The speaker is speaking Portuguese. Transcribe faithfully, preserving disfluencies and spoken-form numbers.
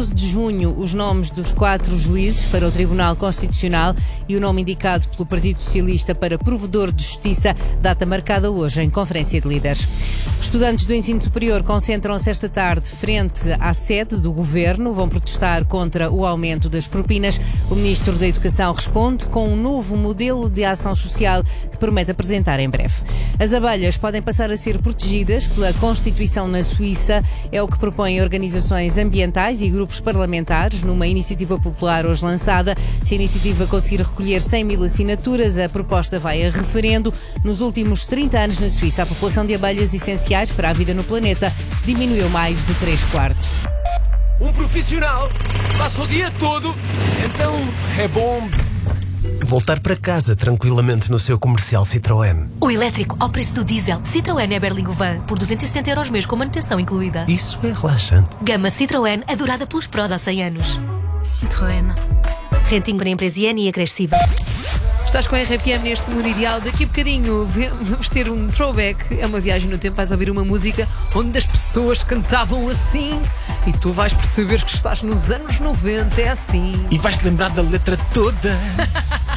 doze de junho os nomes dos quatro juízes para o Tribunal Constitucional e o nome indicado pelo Partido Socialista para provedor de justiça, data marcada hoje em Conferência de Líderes. Estudantes do ensino superior concentram-se esta tarde frente à sede do Governo, vão protestar contra o aumento das propinas. O Ministro da Educação responde com um novo modelo de ação social que promete apresentar em breve. As abelhas podem passar a ser protegidas pela Constituição na Suíça, é o que propõem organizações ambientais e grupos parlamentares numa iniciativa popular hoje lançada. Se a iniciativa conseguir recolher cem mil assinaturas, a proposta vai a referendo. Nos últimos trinta anos na Suíça, a população de abelhas essenciais para a vida no planeta diminuiu mais de três quartos. Um profissional passa o dia todo, então é bom voltar para casa tranquilamente no seu comercial Citroën. O elétrico ao preço do diesel. Citroën é Berlingo Van por duzentos e setenta euros mês com manutenção incluída. Isso é relaxante. Gama Citroën, adorada pelos prós há cem anos. Citroën. Renting para empresa I N e acresciva. Estás com a R F M neste mundo ideal. Daqui a bocadinho vamos ter um throwback. É uma viagem no tempo. Vais ouvir uma música onde as pessoas cantavam assim e tu vais perceber que estás nos anos noventa. É assim. E vais-te lembrar da letra toda.